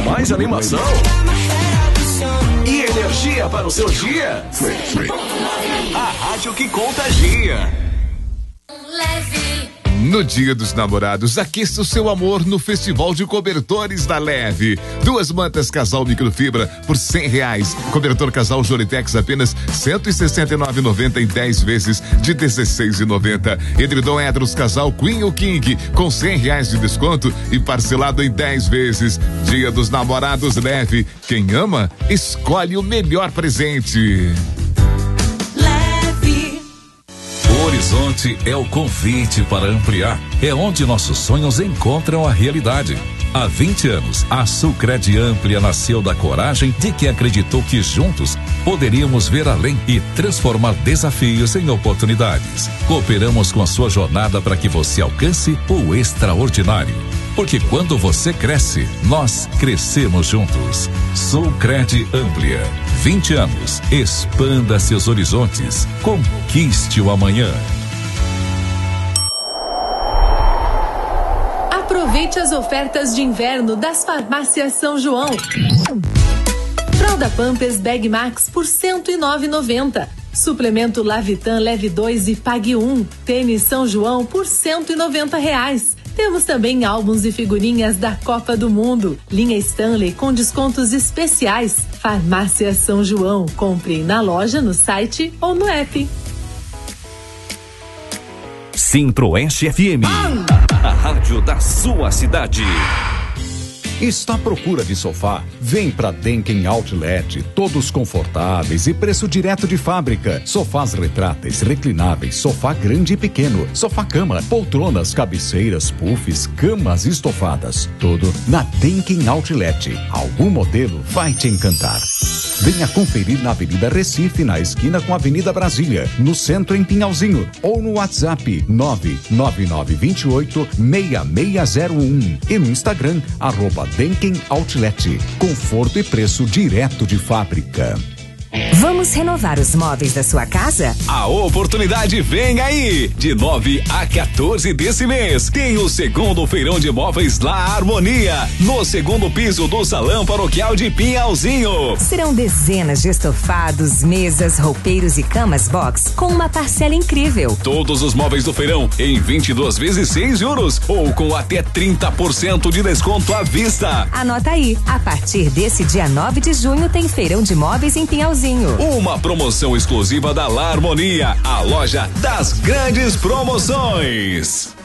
mais animação e energia para o seu dia. A rádio que contagia. No Dia dos Namorados, aqueça o seu amor no Festival de Cobertores da Leve. 2 mantas casal microfibra por R$100. Cobertor casal Joritex apenas R$169,90 em 10 vezes de R$16,90. Edredom Edros casal Queen ou King com R$100 de desconto e parcelado em 10 vezes. Dia dos Namorados Leve. Quem ama, escolhe o melhor presente. O Horizonte é o convite para ampliar. É onde nossos sonhos encontram a realidade. Há 20 anos, a Sulcred Amplia nasceu da coragem de quem acreditou que juntos poderíamos ver além e transformar desafios em oportunidades. Cooperamos com a sua jornada para que você alcance o extraordinário. Porque quando você cresce, nós crescemos juntos. Sulcred Amplia. 20 anos. Expanda seus horizontes. Conquiste o amanhã. Aproveite as ofertas de inverno das farmácias São João. Fralda Pampers Bag Max por R$109,90. Suplemento Lavitan Leve 2 e Pague 1. Tênis São João por R$190. Temos também álbuns e figurinhas da Copa do Mundo. Linha Stanley com descontos especiais. Farmácia São João. Compre na loja, no site ou no app. Centro-Oeste FM. A rádio da sua cidade. Está à procura de sofá? Vem pra Denken Outlet, todos confortáveis e preço direto de fábrica. Sofás retráteis, reclináveis, sofá grande e pequeno, sofá-cama, poltronas, cabeceiras, puffs, camas estofadas. Tudo na Denken Outlet. Algum modelo vai te encantar. Venha conferir na Avenida Recife, na esquina com a Avenida Brasília, no centro em Pinhalzinho, ou no WhatsApp 99928-6601 e no Instagram @Denken Outlet. Conforto e preço direto de fábrica. Vamos renovar os móveis da sua casa? A oportunidade vem aí! De 9 a 14 desse mês, tem o segundo feirão de móveis La Harmonia, no segundo piso do Salão Paroquial de Pinhalzinho. Serão dezenas de estofados, mesas, roupeiros e camas box com uma parcela incrível. Todos os móveis do feirão em 22 vezes sem juros ou com até 30% de desconto à vista. Anota aí, a partir desse dia 9 de junho tem feirão de móveis em Pinhalzinho. Uma promoção exclusiva da La Harmonia, a loja das grandes promoções.